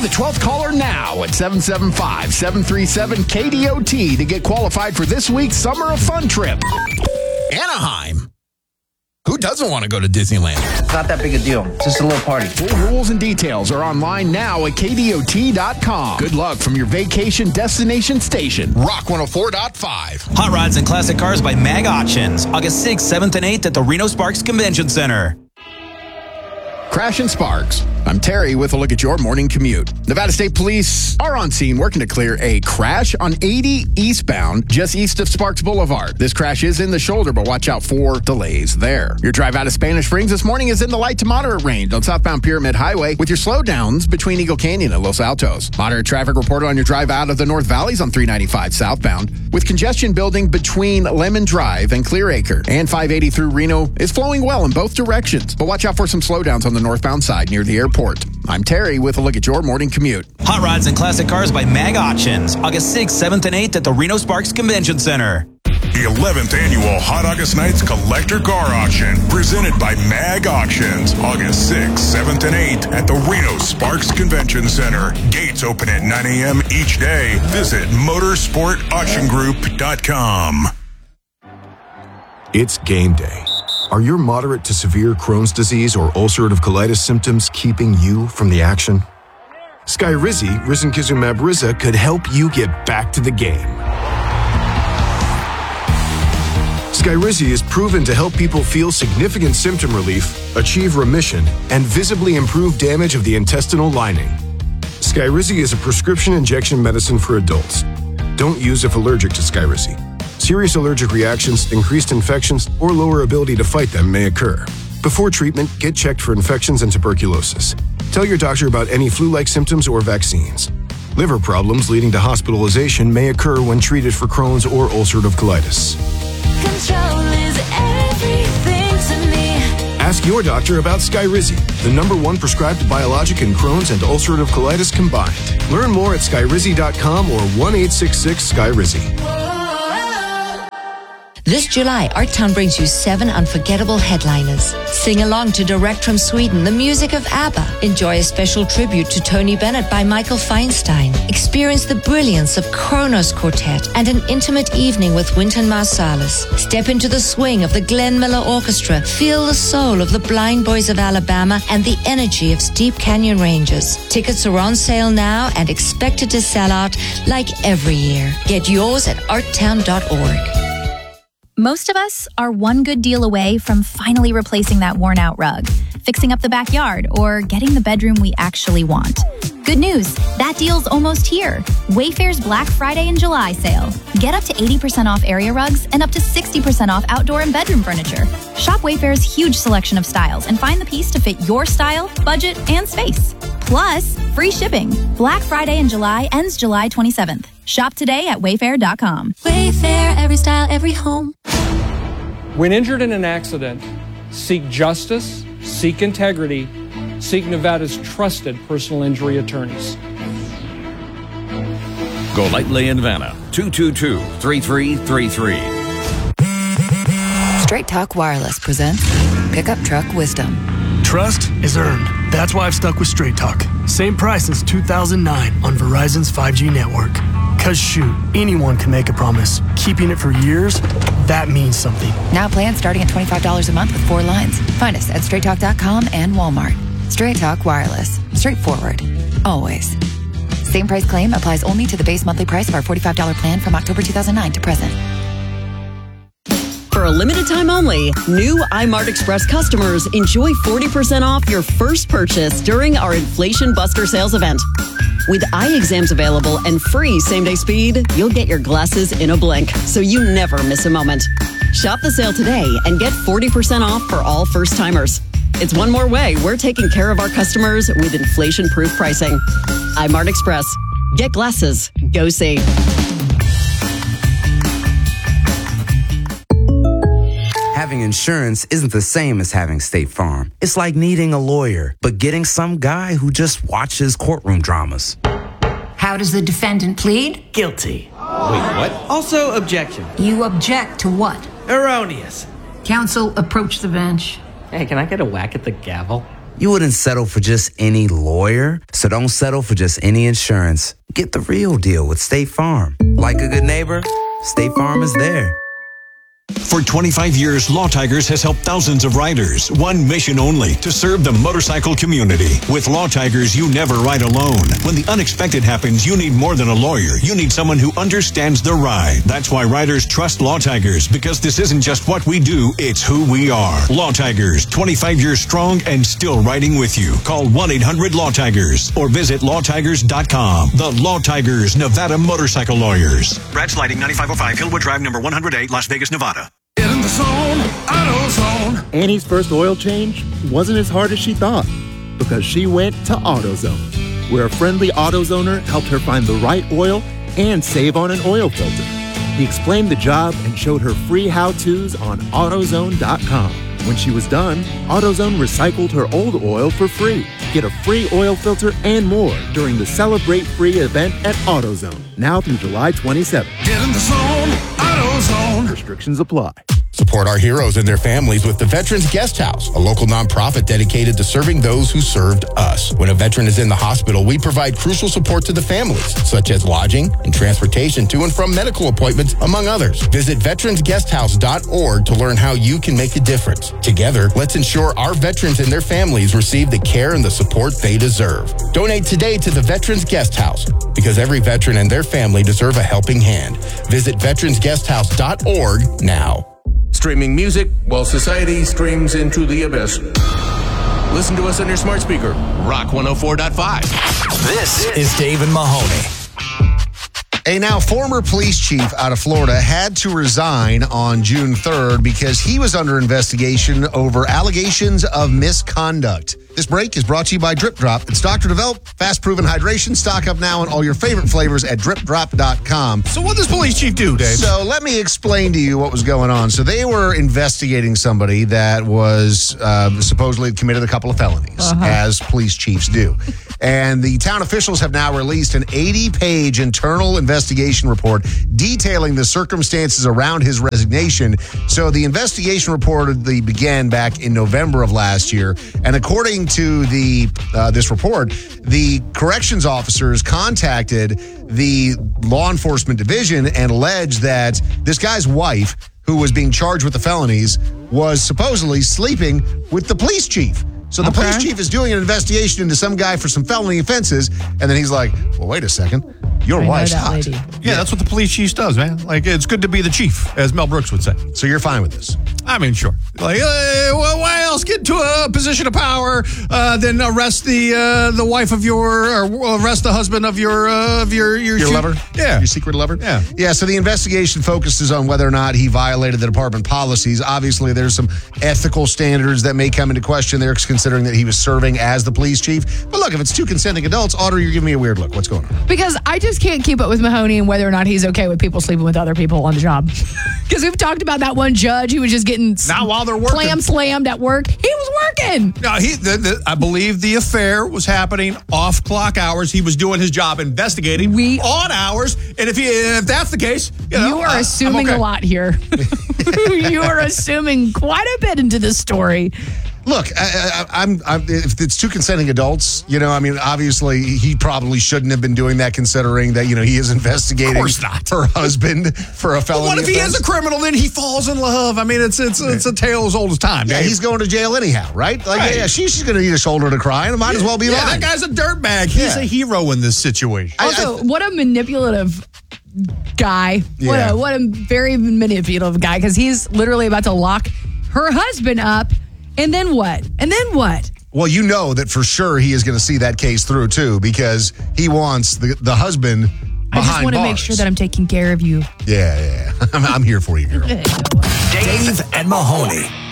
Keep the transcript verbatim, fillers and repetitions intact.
the twelfth caller now at seven seven five, seven three seven, K D O T to get qualified for this week's Summer of Fun trip. Anaheim. Who doesn't want to go to Disneyland? Not that big a deal. Just a little party. Full rules and details are online now at K D O T dot com. Good luck from your vacation destination station. Rock one oh four point five. Hot Rods and Classic Cars by Mag Auctions. August sixth, seventh, and eighth at the Reno Sparks Convention Center. Crash and Sparks. I'm Terry with a look at your morning commute. Nevada State Police are on scene working to clear a crash on eighty eastbound, just east of Sparks Boulevard. This crash is in the shoulder, but watch out for delays there. Your drive out of Spanish Springs this morning is in the light to moderate range on southbound Pyramid Highway with your slowdowns between Eagle Canyon and Los Altos. Moderate traffic reported on your drive out of the North Valleys on three ninety-five southbound with congestion building between Lemon Drive and Clearacre. And five eighty through Reno is flowing well in both directions, but watch out for some slowdowns on the northbound side near the airport. I'm Terry with a look at your morning commute. Hot Rods and Classic Cars by Mag Auctions. August sixth, seventh, and eighth at the Reno Sparks Convention Center. The eleventh Annual Hot August Nights Collector Car Auction, presented by Mag Auctions. August sixth, seventh, and eighth at the Reno Sparks Convention Center. Gates open at nine a.m. each day. Visit motorsport auction group dot com. It's game day. Are your moderate to severe Crohn's disease or ulcerative colitis symptoms keeping you from the action? Skyrizi, risankizumab Riza, could help you get back to the game. Skyrizi is proven to help people feel significant symptom relief, achieve remission, and visibly improve damage of the intestinal lining. Skyrizi is a prescription injection medicine for adults. Don't use if allergic to Skyrizi. Serious allergic reactions, increased infections, or lower ability to fight them may occur. Before treatment, get checked for infections and tuberculosis. Tell your doctor about any flu-like symptoms or vaccines. Liver problems leading to hospitalization may occur when treated for Crohn's or ulcerative colitis. Control is everything to me. Ask your doctor about Skyrizi, the number one prescribed biologic in Crohn's and ulcerative colitis combined. Learn more at skyrizi dot com or one eight six six Skyrizi. This July, Art Town brings you seven unforgettable headliners. Sing along to Direct from Sweden, the music of ABBA. Enjoy a special tribute to Tony Bennett by Michael Feinstein. Experience the brilliance of Kronos Quartet and an intimate evening with Wynton Marsalis. Step into the swing of the Glenn Miller Orchestra. Feel the soul of the Blind Boys of Alabama and the energy of Steep Canyon Rangers. Tickets are on sale now and expected to sell out like every year. Get yours at art town dot org. Most of us are one good deal away from finally replacing that worn-out rug, fixing up the backyard, or getting the bedroom we actually want. Good news, that deal's almost here. Wayfair's Black Friday and July sale. Get up to eighty percent off area rugs and up to sixty percent off outdoor and bedroom furniture. Shop Wayfair's huge selection of styles and find the piece to fit your style, budget, and space. Plus, free shipping. Black Friday in July ends July twenty-seventh. Shop today at wayfair dot com. Wayfair, every style, every home. When injured in an accident, seek justice, seek integrity, seek Nevada's trusted personal injury attorneys. Golightly in Vanna, two two two, three three three three. Straight Talk Wireless presents Pickup Truck Wisdom. Trust is earned. That's why I've stuck with Straight Talk. Same price since two thousand nine on Verizon's five G network. Cause shoot, anyone can make a promise. Keeping it for years, that means something. Now plans starting at twenty-five dollars a month with four lines. Find us at straight talk dot com and Walmart. Straight Talk Wireless. Straightforward. Always. Same price claim applies only to the base monthly price of our forty-five dollars plan from October two thousand nine to present. For a limited time only, new iMart Express customers enjoy forty percent off your first purchase during our Inflation Buster sales event. With eye exams available and free same-day speed, you'll get your glasses in a blink, so you never miss a moment. Shop the sale today and get forty percent off for all first-timers. It's one more way we're taking care of our customers with inflation-proof pricing. iMart Express. Get glasses. Go see. Having insurance isn't the same as having State Farm. It's like needing a lawyer, but getting some guy who just watches courtroom dramas. How does the defendant plead? Guilty. Wait, what? Also, objection. You object to what? Erroneous. Counsel, approach the bench. Hey, can I get a whack at the gavel? You wouldn't settle for just any lawyer, so don't settle for just any insurance. Get the real deal with State Farm. Like a good neighbor, State Farm is there. For twenty-five years, Law Tigers has helped thousands of riders. One mission only, to serve the motorcycle community. With Law Tigers, you never ride alone. When the unexpected happens, you need more than a lawyer. You need someone who understands the ride. That's why riders trust Law Tigers, because this isn't just what we do, it's who we are. Law Tigers, twenty-five years strong and still riding with you. Call one eight hundred law tigers or visit law tigers dot com. The Law Tigers, Nevada Motorcycle Lawyers. Brad Sliding, ninety-five oh five Hillwood Drive, number one hundred eight, Las Vegas, Nevada. Get in the zone, AutoZone. Annie's first oil change wasn't as hard as she thought because she went to AutoZone, where a friendly AutoZoner helped her find the right oil and save on an oil filter. He explained the job and showed her free how-tos on AutoZone dot com. When she was done, AutoZone recycled her old oil for free. Get a free oil filter and more during the Celebrate Free event at AutoZone, now through July twenty-seventh. Get in the zone, AutoZone. Restrictions apply. Support our heroes and their families with the Veterans Guest House, a local nonprofit dedicated to serving those who served us. When a veteran is in the hospital, we provide crucial support to the families, such as lodging and transportation to and from medical appointments, among others. Visit veterans guest house dot org to learn how you can make a difference. Together, let's ensure our veterans and their families receive the care and the support they deserve. Donate today to the Veterans Guest House, because every veteran and their family deserve a helping hand. Visit veterans guest house dot org now. Streaming music while society streams into the abyss. Listen to us on your smart speaker. Rock one oh four point five. This is Dave and Mahoney. A now former police chief out of Florida had to resign on June third because he was under investigation over allegations of misconduct. This break is brought to you by Drip Drop. It's doctor developed, fast proven hydration. Stock up now on all your favorite flavors at drip drop dot com. So what does police chief do, Dave? So let me explain to you what was going on. So they were investigating somebody that was uh, supposedly committed a couple of felonies, uh-huh. as police chiefs do. And the town officials have now released an eighty-page internal investigation report detailing the circumstances around his resignation. So the investigation reportedly began back in November of last year. And according to the uh, this report, the corrections officers contacted the law enforcement division and alleged that this guy's wife, who was being charged with the felonies, was supposedly sleeping with the police chief. So the okay. police chief is doing an investigation into some guy for some felony offenses, and then he's like, well, wait a second. Your I wife's hot. Lady. Yeah, yeah, that's what the police chief does, man. Like, it's good to be the chief, as Mel Brooks would say. So you're fine with this? I mean, sure. Like, uh, well, why else get into a position of power uh, than arrest the uh, the wife of your, or arrest the husband of your uh, of your your, your lover? Yeah, your secret lover. Yeah, yeah. So the investigation focuses on whether or not he violated the department policies. Obviously, there's some ethical standards that may come into question there, considering that he was serving as the police chief. But look, if it's two consenting adults, Audrey, you're giving me a weird look. What's going on? Because I just can't keep up with Mahoney and whether or not he's okay with people sleeping with other people on the job. Because we've talked about that one judge who was just getting not while they're working. Clam slammed at work. He was working. No, he. The, the, I believe the affair was happening off clock hours. He was doing his job investigating we, on hours. And if he, if that's the case, you know, you are uh, assuming okay. a lot here. You are assuming quite a bit into this story. Look, I, I, I'm, I'm, if it's two consenting adults, you know, I mean, obviously he probably shouldn't have been doing that, considering that, you know, he is investigating her husband for a felony. Well, what if offense? he is a criminal? Then he falls in love. I mean, it's it's it's a tale as old as time. Yeah, Dave. he's going to jail anyhow, right? Like, right. yeah, she, she's going to need a shoulder to cry, and it might yeah, as well be yeah, lying. That guy's a dirtbag. He's yeah. a hero in this situation. Also, I, I, what a manipulative guy. Yeah. What a what a very manipulative guy, because he's literally about to lock her husband up. And then what? And then what? Well, you know that for sure he is going to see that case through, too, because he wants the, the husband behind I just want to bars. make sure that I'm taking care of you. Yeah, yeah. I'm, I'm here for you, girl. Dave and Mahoney.